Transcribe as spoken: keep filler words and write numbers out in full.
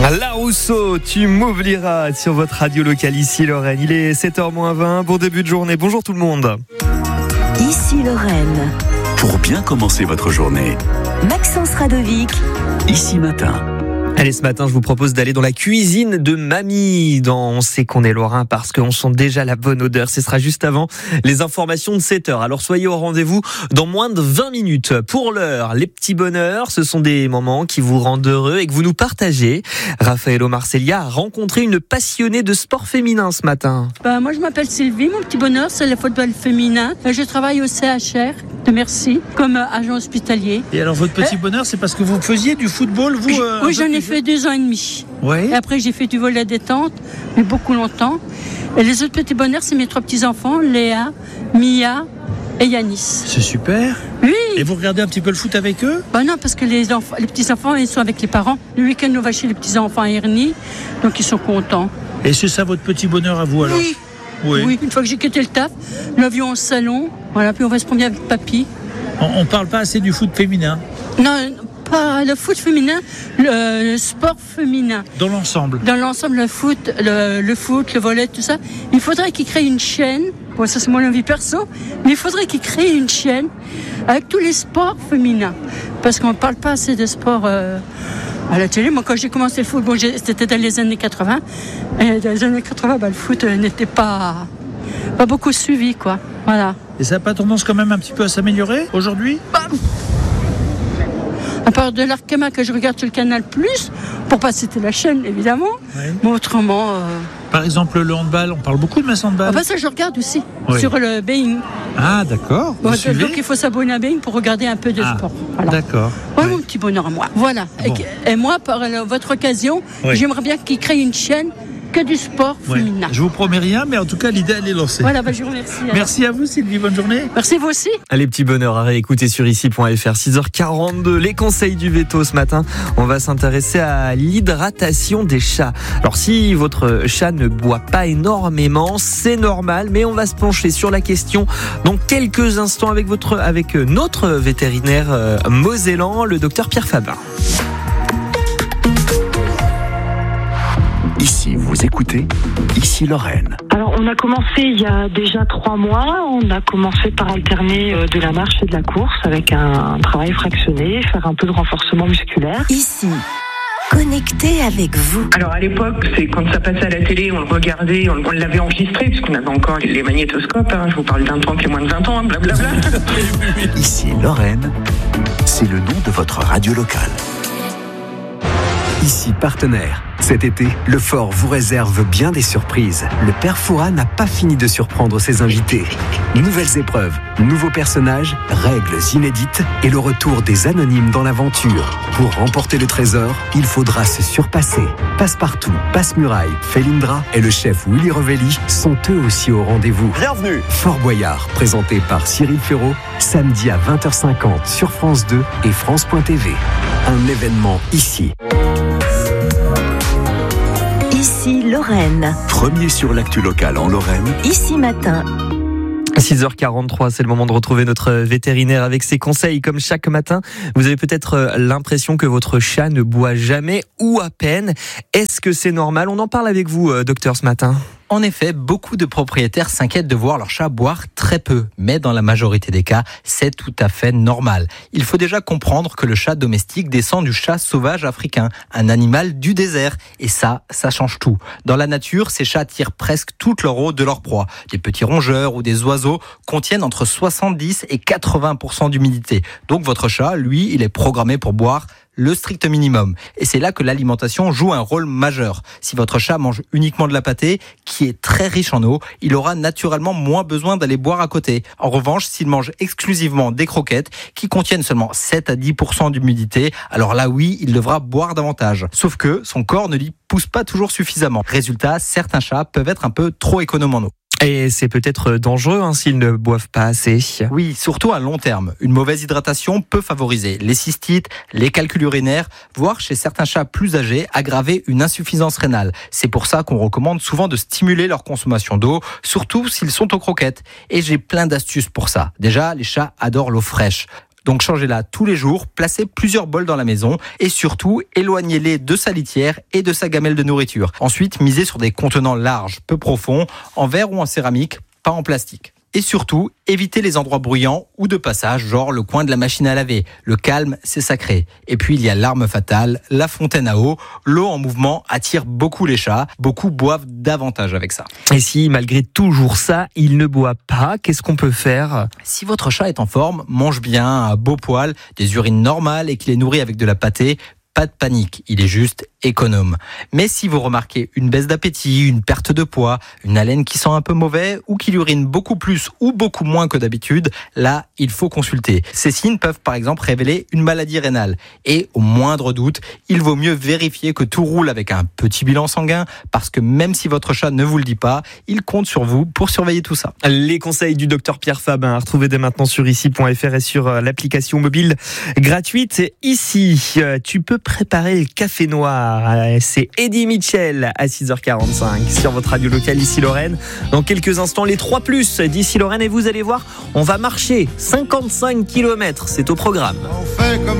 La Rousseau, tu m'oublieras sur votre radio locale ici Lorraine. Il est sept heures moins vingt, bon début de journée. Bonjour tout le monde. Ici Lorraine. Pour bien commencer votre journée. Maxence Radovic. Ici matin. Allez, ce matin, je vous propose d'aller dans la cuisine de mamie. Dans On sait qu'on est lorrain parce qu'on sent déjà la bonne odeur. Ce sera juste avant les informations de sept heures. Alors soyez au rendez-vous dans moins de vingt minutes. Pour l'heure, les petits bonheurs, ce sont des moments qui vous rendent heureux et que vous nous partagez. Raffaello Marcellia a rencontré une passionnée de sport féminin ce matin. Bah, moi, je m'appelle Sylvie. Mon petit bonheur, c'est le football féminin. Je travaille au C H R de Merci comme agent hospitalier. Et alors, votre petit euh, bonheur, c'est parce que vous faisiez du football, vous euh, Oui, j'en ai fait deux ans et demi. Ouais. Et après, j'ai fait du volley détente, mais beaucoup longtemps. Et les autres petits bonheurs, c'est mes trois petits-enfants, Léa, Mia et Yanis. C'est super. Oui. Et vous regardez un petit peu le foot avec eux ? Bah non, parce que les, enfants, les petits-enfants, ils sont avec les parents. Le week-end, on va chez les petits-enfants à Ernie, donc ils sont contents. Et c'est ça votre petit bonheur à vous alors ? Oui. Oui. Oui. Une fois que j'ai quitté le taf, l'avion au salon, voilà, puis on va se promener avec papy. On ne parle pas assez du foot féminin ? Non, pas le foot féminin, le, le sport féminin. Dans l'ensemble ? Dans l'ensemble, le foot, le, le foot, le volley, tout ça. Il faudrait qu'ils créent une chaîne, bon ça c'est mon avis perso, mais il faudrait qu'ils créent une chaîne avec tous les sports féminins. Parce qu'on ne parle pas assez de sport euh, à la télé. Moi quand j'ai commencé le foot, bon, c'était dans les années quatre-vingts. Et dans les années quatre-vingts, bah, le foot euh, n'était pas, pas beaucoup suivi, quoi. Voilà. Et ça n'a pas tendance quand même un petit peu à s'améliorer aujourd'hui ? Bah, à part de l'Arkema que je regarde sur le Canal Plus, pour pas citer la chaîne évidemment, oui. Mais autrement... Euh... Par exemple le handball, on parle beaucoup de masse handball. Ah bah ça je regarde aussi, oui. Sur le Bein. Ah d'accord, bon, donc il faut s'abonner à Bein pour regarder un peu de ah, sport. Voilà. D'accord. Voilà, oui. Mon petit bonheur à moi. Voilà, bon. et, et moi par votre occasion, oui. J'aimerais bien qu'ils créent une chaîne que du sport féminin. Ouais. Je vous promets rien, mais en tout cas l'idée elle est lancée. Voilà, bah, je vous remercie. Alors. Merci à vous Sylvie, bonne journée. Merci vous aussi. Les petits bonheurs à réécouter sur ici point f r, six heures quarante-deux. Les conseils du veto ce matin, on va s'intéresser à l'hydratation des chats. Alors si votre chat ne boit pas énormément, c'est normal, mais on va se pencher sur la question dans quelques instants avec, votre, avec notre vétérinaire euh, mosellan, le docteur Pierre Fabin. Ici, vous écoutez, ici Lorraine. Alors, on a commencé il y a déjà trois mois. On a commencé par alterner de la marche et de la course avec un travail fractionné, faire un peu de renforcement musculaire. Ici, connecté avec vous. Alors, à l'époque, c'est quand ça passait à la télé, on le regardait, on, on l'avait enregistré, puisqu'on avait encore les magnétoscopes. Hein, je vous parle d'un temps qui est moins de vingt ans, hein, blablabla. Ici Lorraine, c'est le nom de votre radio locale. Ici partenaire. Cet été, le Fort vous réserve bien des surprises. Le Père Fouras n'a pas fini de surprendre ses invités. Nouvelles épreuves, nouveaux personnages, règles inédites et le retour des anonymes dans l'aventure. Pour remporter le trésor, il faudra se surpasser. Passepartout, Passe-Muraille, Félindra et le chef Willy Revelli sont eux aussi au rendez-vous. Bienvenue. Fort Boyard, présenté par Cyril Ferraud, samedi à vingt heures cinquante sur France deux et France point T V. Un événement ici. Ici Lorraine. Premier sur l'actu locale en Lorraine. Ici matin. six heures quarante-trois, c'est le moment de retrouver notre vétérinaire avec ses conseils. Comme chaque matin, vous avez peut-être l'impression que votre chat ne boit jamais ou à peine. Est-ce que c'est normal ? On en parle avec vous, docteur, ce matin. En effet, beaucoup de propriétaires s'inquiètent de voir leur chat boire très peu. Mais dans la majorité des cas, c'est tout à fait normal. Il faut déjà comprendre que le chat domestique descend du chat sauvage africain, un animal du désert. Et ça, ça change tout. Dans la nature, ces chats tirent presque toute leur eau de leur proie. Des petits rongeurs ou des oiseaux contiennent entre soixante-dix et quatre-vingts pour cent d'humidité. Donc votre chat, lui, il est programmé pour boire le strict minimum. Et c'est là que l'alimentation joue un rôle majeur. Si votre chat mange uniquement de la pâtée, qui est très riche en eau, il aura naturellement moins besoin d'aller boire à côté. En revanche, s'il mange exclusivement des croquettes, qui contiennent seulement sept à dix pour cent d'humidité, alors là oui, il devra boire davantage. Sauf que son corps ne lui pousse pas toujours suffisamment. Résultat, certains chats peuvent être un peu trop économes en eau. Et c'est peut-être dangereux hein, s'ils ne boivent pas assez. Oui, surtout à long terme. Une mauvaise hydratation peut favoriser les cystites, les calculs urinaires, voire chez certains chats plus âgés, aggraver une insuffisance rénale. C'est pour ça qu'on recommande souvent de stimuler leur consommation d'eau, surtout s'ils sont aux croquettes. Et j'ai plein d'astuces pour ça. Déjà, les chats adorent l'eau fraîche. Donc changez-la tous les jours, placez plusieurs bols dans la maison et surtout éloignez-les de sa litière et de sa gamelle de nourriture. Ensuite, misez sur des contenants larges, peu profonds, en verre ou en céramique, pas en plastique. Et surtout, évitez les endroits bruyants ou de passage, genre le coin de la machine à laver. Le calme, c'est sacré. Et puis, il y a l'arme fatale, la fontaine à eau. L'eau en mouvement attire beaucoup les chats. Beaucoup boivent davantage avec ça. Et si, malgré toujours ça, il ne boit pas, qu'est-ce qu'on peut faire ? Si votre chat est en forme, mange bien, un beau poil, des urines normales et qu'il est nourri avec de la pâtée, pas de panique, il est juste économe. Mais si vous remarquez une baisse d'appétit, une perte de poids, une haleine qui sent un peu mauvais ou qu'il urine beaucoup plus ou beaucoup moins que d'habitude, là, il faut consulter. Ces signes peuvent par exemple révéler une maladie rénale. Et au moindre doute, il vaut mieux vérifier que tout roule avec un petit bilan sanguin parce que même si votre chat ne vous le dit pas, il compte sur vous pour surveiller tout ça. Les conseils du docteur Pierre Fabin à retrouver dès maintenant sur ici point f r et sur l'application mobile gratuite. Ici, tu peux préparer le café noir. C'est Eddie Mitchell à six heures quarante-cinq sur votre radio locale ici Lorraine. Dans quelques instants, les trois plus d'ici Lorraine et vous allez voir, on va marcher cinquante-cinq kilomètres. C'est au programme.